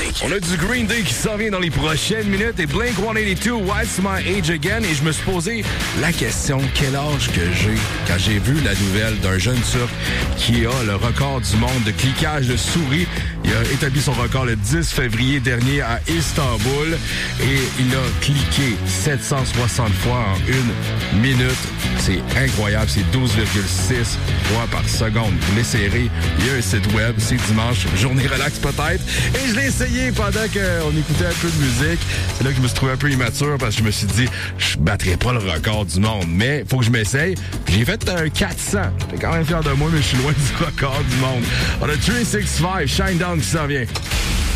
musique. On a du Green Day qui s'en vient dans les prochaines minutes et Blink-182, What's My Age Again? Et je me suis posé la question, quel âge que j'ai quand j'ai vu la nouvelle d'un jeune Turc qui a le record du monde de cliquage de souris. Il a établi son record le 10 février dernier à Istanbul et il a cliqué 760 fois en une minute. C'est incroyable, c'est 12,6 fois par seconde. Vous l'essayerez, il y a un site web, c'est dimanche, journée relax peut-être. Et je l'ai essayé pendant qu'on écoutait un peu de musique. C'est là que je me suis trouvé un peu immature parce que je me suis dit, je battrai pas le record du monde, mais faut que je m'essaye. J'ai fait un 400. J'étais quand même fier de moi, mais je suis loin du record du monde. On a 365, Shine Down qui s'en vient.